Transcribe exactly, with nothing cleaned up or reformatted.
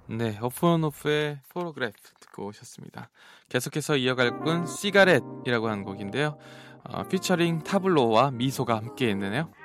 네, 오픈오프의 포토그래프 듣고 오셨습니다. 계속해서 이어갈 곡은 시가렛이라고 하는 곡인데요. 어, 피처링 타블로와 미소가 함께 있네요.